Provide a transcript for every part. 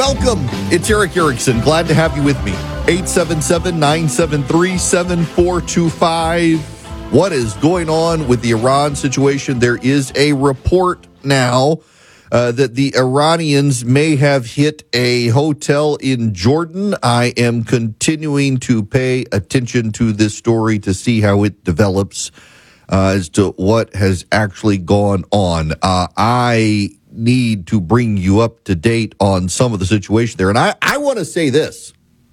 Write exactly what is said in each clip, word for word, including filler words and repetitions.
Welcome. It's Erick Erickson. Glad to have you with me. eight seven seven, nine seven three, seven four two five. What is going on with the Iran situation? There is a report now uh, that the Iranians may have hit a hotel in Jordan. I am continuing to pay attention to this story to see how it develops uh, as to what has actually gone on. Uh, I need to bring you up to date on some of the situation there. And I, I want to say this.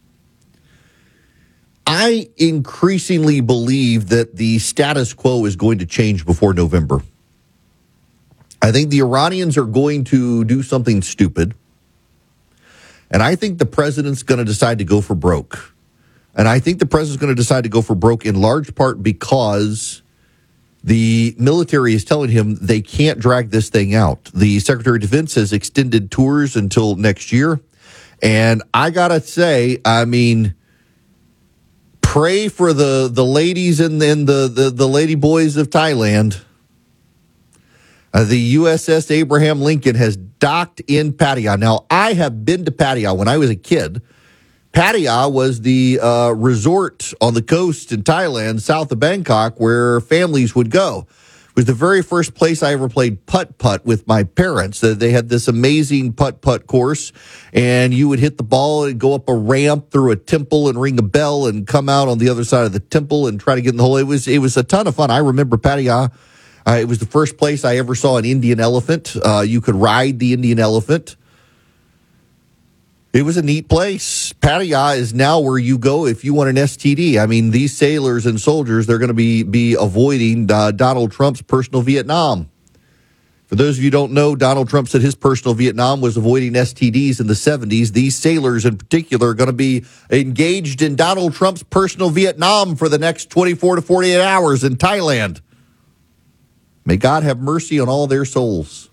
I increasingly believe that the status quo is going to change before November. I think the Iranians are going to do something stupid. And I think the president's going to decide to go for broke. And I think the president's going to decide to go for broke in large part because the military is telling him they can't drag this thing out. The Secretary of Defense has extended tours until next year. And I got to say, I mean, pray for the, the ladies and, and the, the, the lady boys of Thailand. Uh, the U S S Abraham Lincoln has docked in Pattaya. Now, I have been to Pattaya when I was a kid. Pattaya was the uh, resort on the coast in Thailand, south of Bangkok, where families would go. It was the very first place I ever played putt-putt with my parents. They had this amazing putt-putt course, and you would hit the ball and go up a ramp through a temple and ring a bell and come out on the other side of the temple and try to get in the hole. It was, it was a ton of fun. I remember Pattaya. Uh, it was the first place I ever saw an Indian elephant. Uh, you could ride the Indian elephant. It was a neat place. Pattaya is now where you go if you want an S T D. I mean, these sailors and soldiers, they're going to be be avoiding uh, Donald Trump's personal Vietnam. For those of you who don't know, Donald Trump said his personal Vietnam was avoiding S T Ds in the seventies. These sailors in particular are going to be engaged in Donald Trump's personal Vietnam for the next twenty-four to forty-eight hours in Thailand. May God have mercy on all their souls.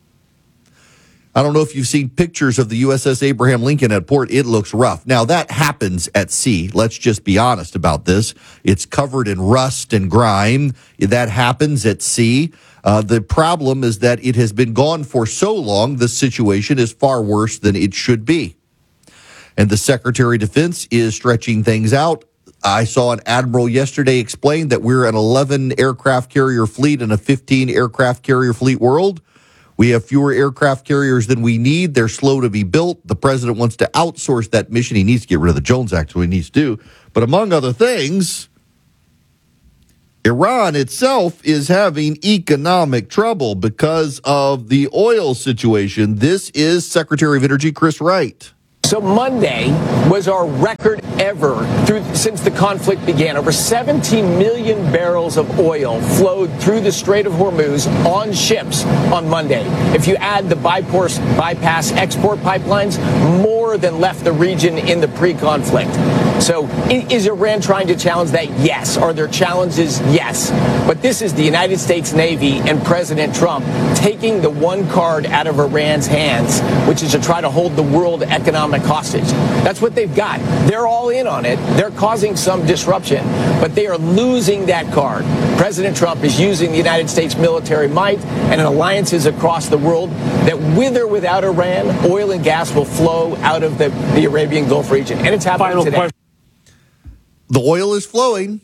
I don't know if you've seen pictures of the U S S Abraham Lincoln at port. It looks rough. Now, that happens at sea. Let's just be honest about this. It's covered in rust and grime. That happens at sea. Uh, the problem is that it has been gone for so long, the situation is far worse than it should be. And the Secretary of Defense is stretching things out. I saw an admiral yesterday explain that we're an eleven aircraft carrier fleet in a fifteen aircraft carrier fleet world. We have fewer aircraft carriers than we need. They're slow to be built. The president wants to outsource that mission. He needs to get rid of the Jones Act, so he needs to do. But among other things, Iran itself is having economic trouble because of the oil situation. This is Secretary of Energy Chris Wright. So Monday was our record ever through since the conflict began. Over seventeen million barrels of oil flowed through the Strait of Hormuz on ships on Monday. If you add the bypass, bypass export pipelines, more than left the region in the pre-conflict. So is Iran trying to challenge that? Yes. Are there challenges? Yes. But this is the United States Navy and President Trump taking the one card out of Iran's hands, which is to try to hold the world economic hostage. That's what they've got. They're all in on it. They're causing some disruption, but they are losing that card. President Trump is using the United States military might and alliances across the world that with or without Iran, oil and gas will flow out of the, the Arabian Gulf region. And it's happening Final today. Question. The oil is flowing.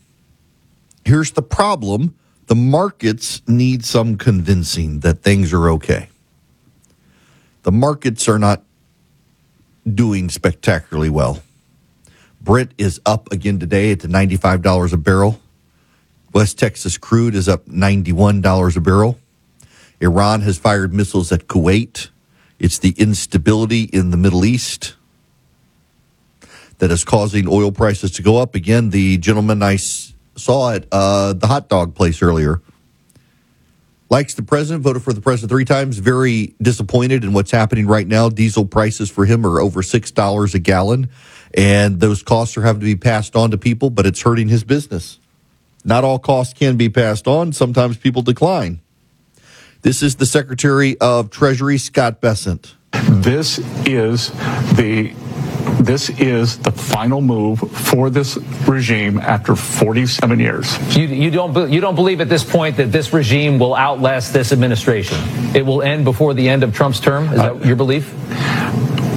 Here's the problem. The markets need some convincing that things are okay. The markets are not doing spectacularly well. Brent is up again today at ninety-five dollars a barrel. West Texas crude is up ninety-one dollars a barrel. Iran has fired missiles at Kuwait. It's the instability in the Middle East that is causing oil prices to go up. Again, the gentleman I saw at uh, the hot dog place earlier likes the president, voted for the president three times, very disappointed in what's happening right now. Diesel prices for him are over six dollars a gallon, and those costs are having to be passed on to people, but it's hurting his business. Not all costs can be passed on. Sometimes people decline. This is the Secretary of Treasury, Scott Bessent. This is the This is the final move for this regime after forty-seven years. You, you don't you don't believe at this point that this regime will outlast this administration? It will end before the end of Trump's term? Is that uh, your belief?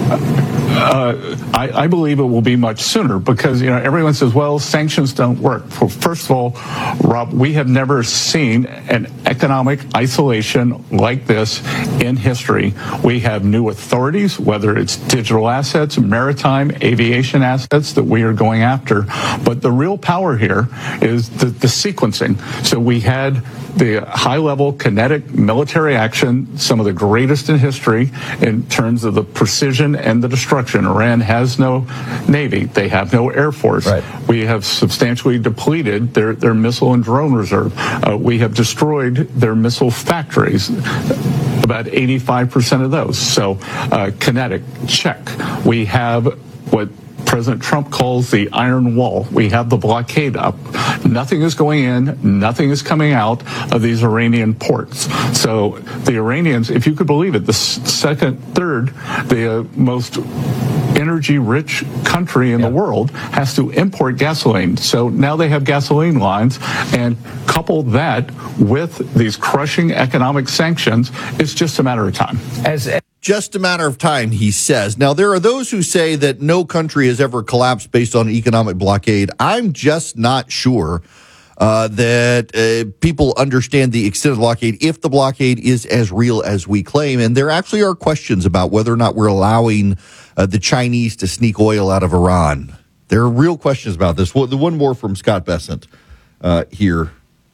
Uh, I, I believe it will be much sooner because, you know, everyone says, well, sanctions don't work. Well, first of all, Rob, we have never seen an economic isolation like this in history. We have new authorities, whether it's digital assets, maritime, aviation assets that we are going after. But the real power here is the, the sequencing. So we had the high-level kinetic military action, some of the greatest in history in terms of the precision and the destruction. Iran has no Navy. They have no Air Force. Right. We have substantially depleted their, their missile and drone reserve. Uh, we have destroyed their missile factories, about eighty-five percent of those. So uh, kinetic, check. We have what President Trump calls the iron wall. We have the blockade up. Nothing is going in, nothing is coming out of these Iranian ports. So the Iranians, if you could believe it, the second, third, the uh, most energy-rich country in yeah. the world has to import gasoline. So now they have gasoline lines, and couple that with these crushing economic sanctions, it's just a matter of time. As Just a matter of time, he says. Now, there are those who say that no country has ever collapsed based on economic blockade. I'm just not sure uh, that uh, people understand the extent of the blockade, if the blockade is as real as we claim. And there actually are questions about whether or not we're allowing uh, the Chinese to sneak oil out of Iran. There are real questions about this. Well, the one more from Scott Bessent uh, here.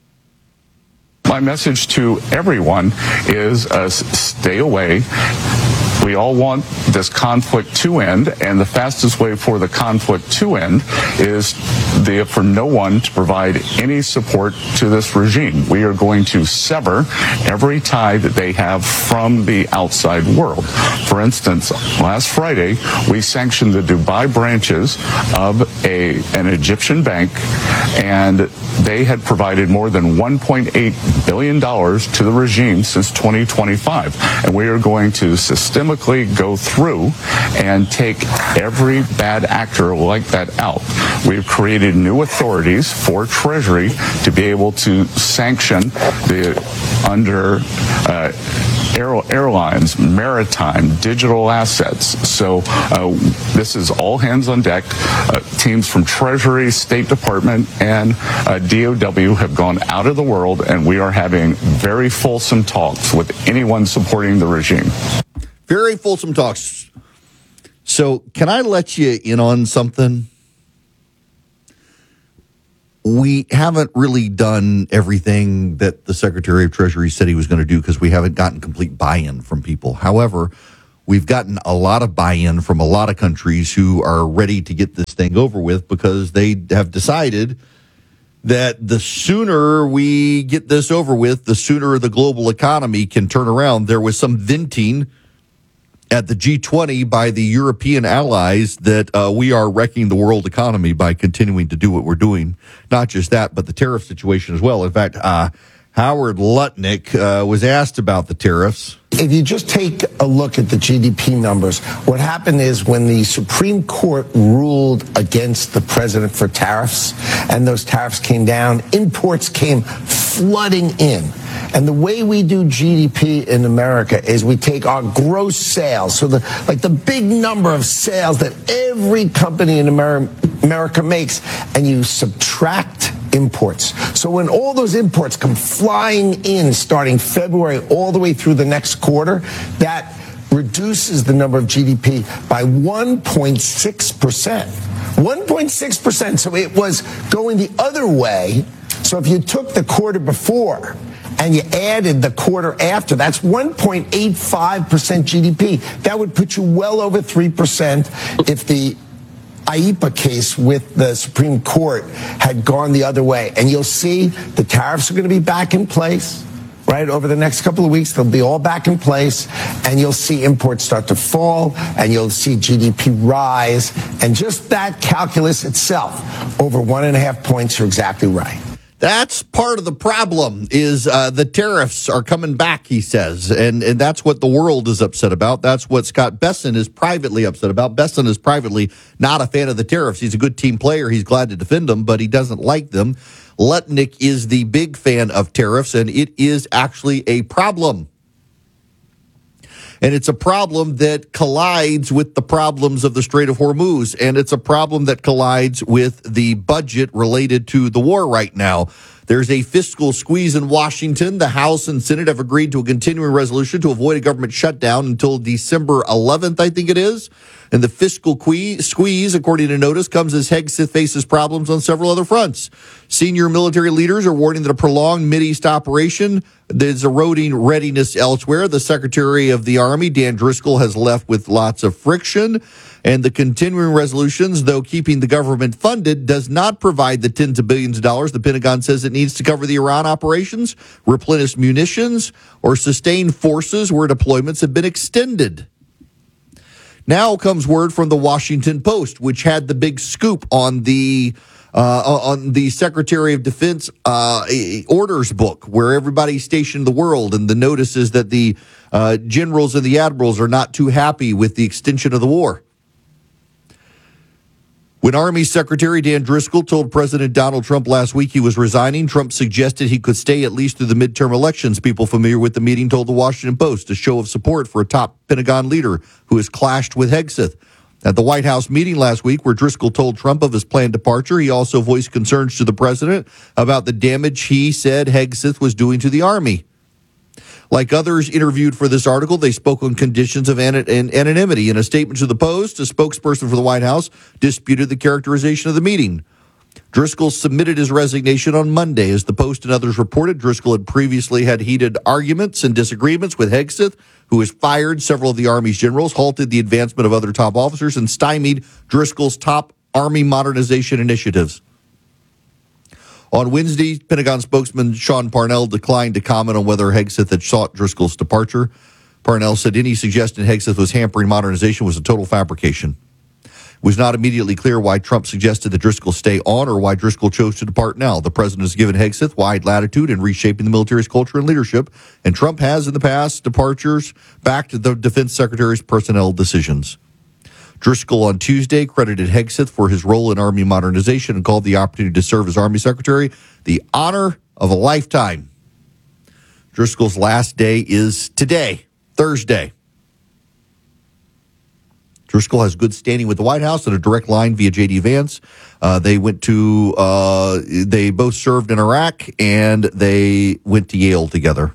My message to everyone is uh, stay away. We all want this conflict to end, and the fastest way for the conflict to end is the, for no one to provide any support to this regime. We are going to sever every tie that they have from the outside world. For instance, last Friday, we sanctioned the Dubai branches of a, an Egyptian bank, and they had provided more than one point eight billion dollars to the regime since twenty twenty-five. And we are going to systemically go through and take every bad actor like that out. We've created new authorities for Treasury to be able to sanction the under uh, air, airlines, maritime, digital assets. So uh, this is all hands on deck. Uh, teams from Treasury, State Department, and uh, D O W have gone out of the world, and we are having very fulsome talks with anyone supporting the regime. Very fulsome talks. So can I let you in on something? We haven't really done everything that the Secretary of Treasury said he was going to do because we haven't gotten complete buy-in from people. However, we've gotten a lot of buy-in from a lot of countries who are ready to get this thing over with because they have decided that the sooner we get this over with, the sooner the global economy can turn around. There was some venting at the G twenty by the European allies that uh, we are wrecking the world economy by continuing to do what we're doing. Not just that, but the tariff situation as well. In fact, uh, Howard Lutnick uh, was asked about the tariffs. If you just take a look at the G D P numbers, what happened is when the Supreme Court ruled against the president for tariffs, and those tariffs came down, imports came flooding in. And the way we do G D P in America is we take our gross sales, so the like the big number of sales that every company in America makes, and you subtract imports. So when all those imports come flying in starting February all the way through the next quarter, that reduces the number of G D P by one point six percent. one point six percent. So it was going the other way. So if you took the quarter before and you added the quarter after, that's one point eight five percent G D P. That would put you well over three percent if the I E P A case with the Supreme Court had gone the other way. And you'll see the tariffs are going to be back in place, right? Over the next couple of weeks, they'll be all back in place, and you'll see imports start to fall, and you'll see G D P rise. And just that calculus itself, over one and a half points, you're exactly right. That's part of the problem is uh, the tariffs are coming back, he says, and and that's what the world is upset about. That's what Scott Bessent is privately upset about. Bessent is privately not a fan of the tariffs. He's a good team player. He's glad to defend them, but he doesn't like them. Lutnick is the big fan of tariffs, and it is actually a problem. And it's a problem that collides with the problems of the Strait of Hormuz. And it's a problem that collides with the budget related to the war right now. There's a fiscal squeeze in Washington. The House and Senate have agreed to a continuing resolution to avoid a government shutdown until December eleventh, I think it is. And the fiscal que- squeeze, according to notice, comes as Hegseth faces problems on several other fronts. Senior military leaders are warning that a prolonged Mideast operation is eroding readiness elsewhere. The Secretary of the Army, Dan Driscoll, has left with lots of friction. And the continuing resolutions, though keeping the government funded, does not provide the tens of billions of dollars the Pentagon says it needs to cover the Iran operations, replenish munitions, or sustain forces where deployments have been extended. Now comes word from the Washington Post, which had the big scoop on the uh, on the Secretary of Defense uh, orders book, where everybody's stationed in the world, and the notice is that the uh, generals and the admirals are not too happy with the extension of the war. When Army Secretary Dan Driscoll told President Donald Trump last week he was resigning, Trump suggested he could stay at least through the midterm elections. People familiar with the meeting told the Washington Post, a show of support for a top Pentagon leader who has clashed with Hegseth. At the White House meeting last week, where Driscoll told Trump of his planned departure, he also voiced concerns to the president about the damage he said Hegseth was doing to the Army. Like others interviewed for this article, they spoke on conditions of an- an anonymity. In a statement to the Post, a spokesperson for the White House disputed the characterization of the meeting. Driscoll submitted his resignation on Monday. As the Post and others reported, Driscoll had previously had heated arguments and disagreements with Hegseth, who has fired several of the Army's generals, halted the advancement of other top officers, and stymied Driscoll's top Army modernization initiatives. On Wednesday, Pentagon spokesman Sean Parnell declined to comment on whether Hegseth had sought Driscoll's departure. Parnell said any suggestion Hegseth was hampering modernization was a total fabrication. It was not immediately clear why Trump suggested that Driscoll stay on or why Driscoll chose to depart now. The president has given Hegseth wide latitude in reshaping the military's culture and leadership, and Trump has in the past departures backed the defense secretary's personnel decisions. Driscoll on Tuesday credited Hegseth for his role in Army modernization and called the opportunity to serve as Army Secretary the honor of a lifetime. Driscoll's last day is today, Thursday. Driscoll has good standing with the White House and a direct line via J D Vance. Uh, they went to, uh, they both served in Iraq and they went to Yale together.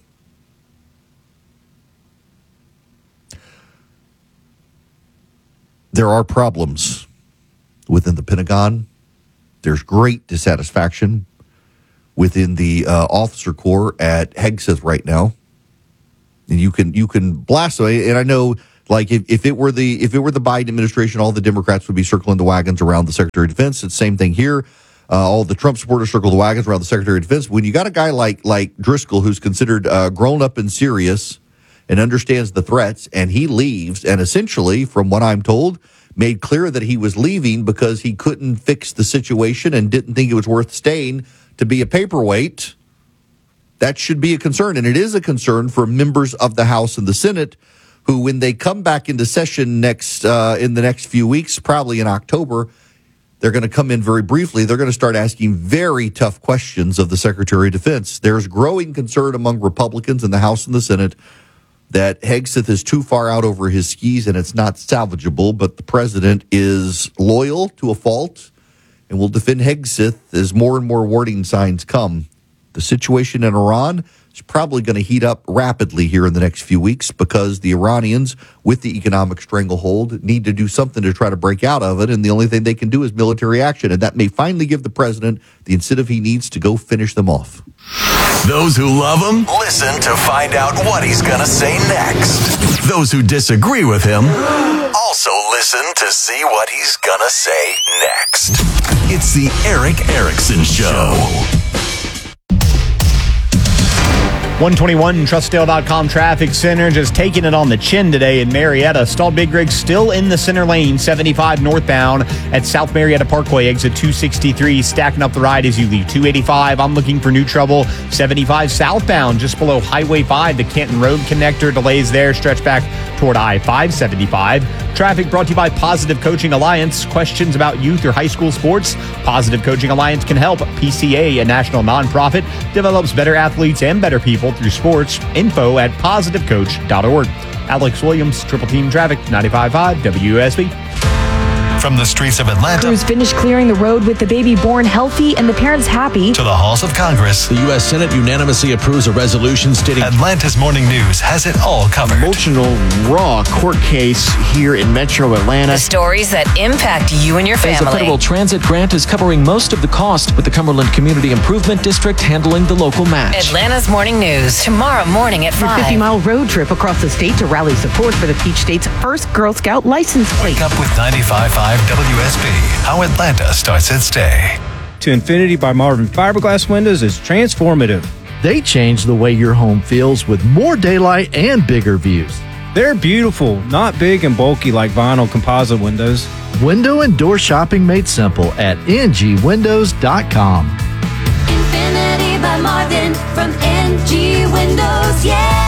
There are problems within the Pentagon. There's great dissatisfaction within the uh, officer corps at Hegseth right now, and you can you can blast away. And I know, like if, if it were the if it were the Biden administration, all the Democrats would be circling the wagons around the Secretary of Defense. It's the same thing here. Uh, all the Trump supporters circle the wagons around the Secretary of Defense. When you got a guy like like Driscoll, who's considered uh, grown up and serious and understands the threats, and he leaves, and essentially, from what I'm told, made clear that he was leaving because he couldn't fix the situation and didn't think it was worth staying to be a paperweight. That should be a concern, and it is a concern for members of the House and the Senate, who, when they come back into session next uh, in the next few weeks, probably in October, they're going to come in very briefly. They're going to start asking very tough questions of the Secretary of Defense. There's growing concern among Republicans in the House and the Senate that Hegseth is too far out over his skis and it's not salvageable, but the president is loyal to a fault and will defend Hegseth as more and more warning signs come. The situation in Iran is probably going to heat up rapidly here in the next few weeks because the Iranians, with the economic stranglehold, need to do something to try to break out of it, and the only thing they can do is military action, and that may finally give the president the incentive he needs to go finish them off. Those who love him, listen to find out what he's going to say next. Those who disagree with him, also listen to see what he's going to say next. It's the Erick Erickson Show. one twenty-one Trustdale dot com traffic center just taking it on the chin today in Marietta. Stalled big rigs still in the center lane, seventy-five northbound at South Marietta Parkway, exit two sixty-three. Stacking up the ride as you leave two eighty-five. I'm looking for new trouble. seventy-five southbound just below Highway five. The Canton Road connector delays there stretch back toward I five seventy-five. Traffic brought to you by Positive Coaching Alliance. Questions about youth or high school sports? Positive Coaching Alliance can help. P C A, a national nonprofit, develops better athletes and better people through sports. Info at positive coach dot org. Alex Williams, Triple Team Traffic, ninety-five point five W S B. From the streets of Atlanta Crews finished clearing the road with the baby born healthy and the parents happy. to the halls of Congress, The U S Senate unanimously approves a resolution stating Atlanta's Morning News has it all covered. Emotional, raw court case here in Metro Atlanta. The stories that impact you and your as the family. federal transit grant is covering most of the cost, with the Cumberland Community Improvement District handling the local match. Atlanta's Morning News, tomorrow morning at five. fifty-mile road trip across the state to rally support for the Peach State's first Girl Scout license plate. Wake up with ninety-five point five W S B, how Atlanta starts its day. To Infinity by Marvin Fiberglass Windows is transformative. They change the way your home feels with more daylight and bigger views. They're beautiful, not big and bulky like vinyl composite windows. Window and door shopping made simple at N G windows dot com. Infinity by Marvin from N G Windows, yeah!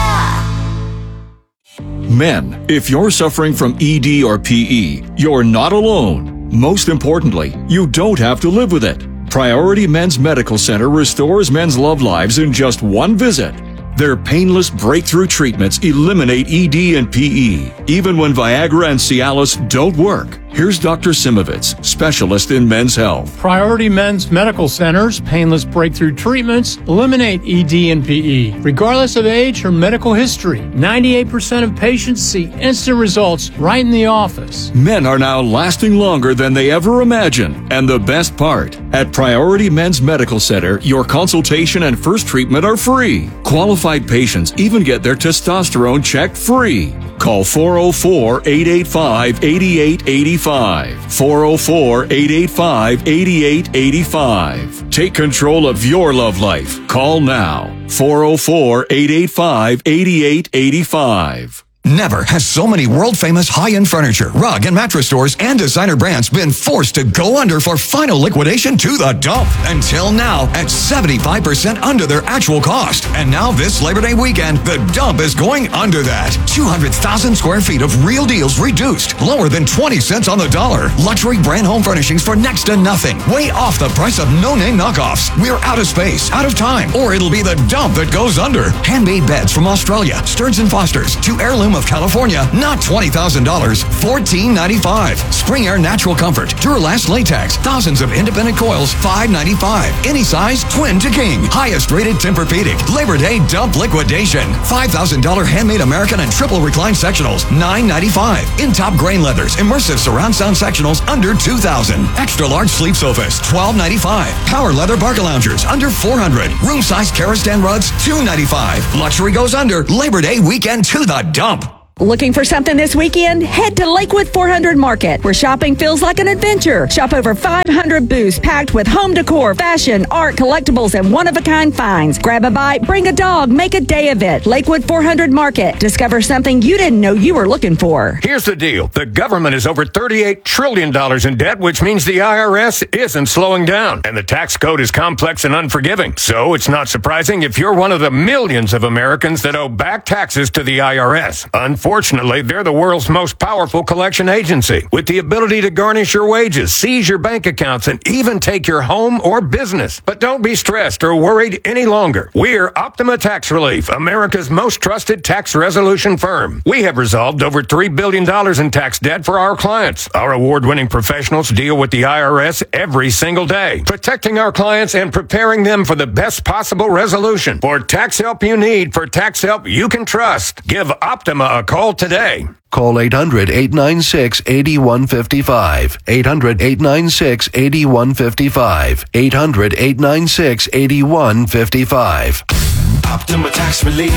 Men, if you're suffering from E D or P E, you're not alone. Most importantly, you don't have to live with it. Priority Men's Medical Center restores men's love lives in just one visit. Their painless breakthrough treatments eliminate E D and P E, even when Viagra and Cialis don't work. Here's Doctor Simovitz, specialist in men's health. Priority Men's Medical Center's painless breakthrough treatments eliminate E D and P E, regardless of age or medical history. ninety-eight percent of patients see instant results right in the office. Men are now lasting longer than they ever imagined. And the best part, at Priority Men's Medical Center, your consultation and first treatment are free. Qualified patients even get their testosterone checked free. Call four oh four, eight eight five, eight eight eight five. four oh four, eight eight five, eight eight eight five. Take control of your love life. Call now. four oh four, eight eight five, eight eight eight five. Never has so many world-famous high-end furniture, rug, and mattress stores and designer brands been forced to go under for final liquidation to the dump. Until now, at seventy-five percent under their actual cost. And now this Labor Day weekend, the dump is going under that. two hundred thousand square feet of real deals reduced, lower than twenty cents on the dollar. Luxury brand home furnishings for next to nothing. Way off the price of no-name knockoffs. We're out of space, out of time, or it'll be the dump that goes under. Handmade beds from Australia, Stearns and Foster's, to Heirloom of California, not twenty thousand dollars, fourteen ninety-five. Spring Air Natural Comfort, Duralast Latex, thousands of independent coils, five ninety-five. Any size, twin to king. Highest rated Tempur-Pedic. Labor Day dump liquidation. five thousand dollars handmade American and triple recline sectionals, nine ninety-five. In top grain leathers, immersive surround sound sectionals, under two thousand. Extra large sleep sofas, twelve ninety-five. Power leather Barca loungers, under four hundred. Room size Karastan rugs, two ninety-five. Luxury goes under. Labor Day weekend to the dump. Looking for something this weekend? Head to Lakewood four hundred Market, where shopping feels like an adventure. Shop over five hundred booths packed with home decor, fashion, art, collectibles, and one-of-a-kind finds. Grab a bite, bring a dog, make a day of it. Lakewood four hundred Market. Discover something you didn't know you were looking for. Here's the deal. The government is over thirty-eight trillion dollars in debt, which means the I R S isn't slowing down. And the tax code is complex and unforgiving. So it's not surprising if you're one of the millions of Americans that owe back taxes to the I R S. Unfortunately, Fortunately, they're the world's most powerful collection agency, with the ability to garnish your wages, seize your bank accounts, and even take your home or business. But don't be stressed or worried any longer. We're Optima Tax Relief, America's most trusted tax resolution firm. We have resolved over three billion dollars in tax debt for our clients. Our award-winning professionals deal with the I R S every single day, protecting our clients and preparing them for the best possible resolution. For tax help you need, for tax help you can trust, give Optima a call today. Call eight hundred, eight nine six, eight one five five. eight hundred, eight nine six, eight one five five. eight hundred, eight nine six, eight one five five. Optima Tax Relief.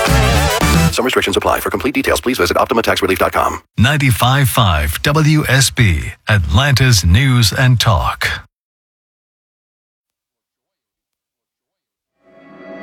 Some restrictions apply. For complete details, please visit optima tax relief dot com. ninety-five point five W S B, Atlanta's News and Talk.